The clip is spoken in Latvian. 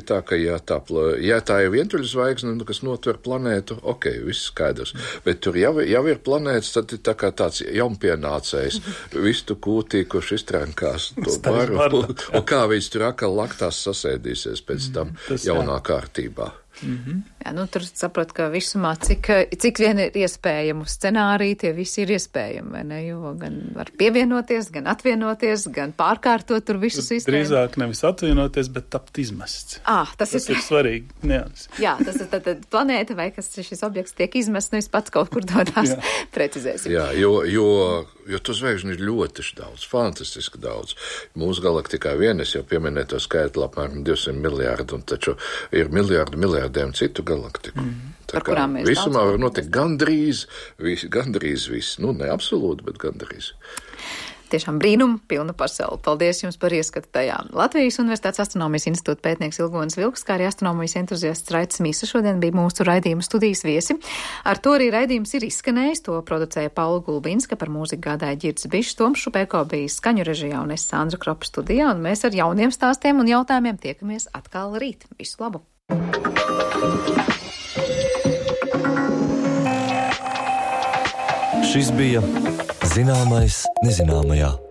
tā, ka ja tā ir vientuļa zvaigzne, kas notver planētu, ok, viss skaidrs. Bet tur jau ir planētas, tad ir tā kā tāds jaunpienācējs, vistu kūtī, kurš iztrenkās to baru, un kā viņš tur akal laktās sasēdīsies pēc tam jaunā kārtībā. Jā, tur saprot, ka visumā cik vien ir iespējamu scenāriju, tie visi ir iespējami, vai ne? Jo gan var pievienoties, gan atvienoties, gan pārkārtot tur visu sistēmu. Drīzāk nevis atvienoties, bet tapt izmests. Tas ir svarīgi. Jā, tas ir tad planēta, vai kas šis objekts tiek izmests, nevis pats kaut kur dodās, precizēsim. Jā, jo to zvaigžņu ir ļoti daudz, fantastiski daudz. Mūsu galaktikā es jau pieminēju to skaitli apmēram 200 miljārdu, un taču ir miljārdiem citu galaktiku. Par kurām mēs visumā var notikt gandrīz viss. Nu, ne absolūti, bet gandrīz. Tiešām brīnumu pilna pasaule. Paldies jums par ieskatu tajā. Latvijas Universitātes astronomijas institūta pētnieks Ilgonis Vilks, kā arī astronomijas entuziasts Raitis Misa šodien bija mūsu raidījuma studijas viesi. Ar to arī raidījums ir izskanējis. To producēja Paula Gulbinska, par mūziku gādāja Ģirds Bišs, Toms Šupēko bija skaņu režijā un es Sandra Kropa studijā. Un mēs ar jauniem stāstiem un jautājumiem tiekamies atkal rīt. Visu labu! Šis bija Zināmais nezināmajā.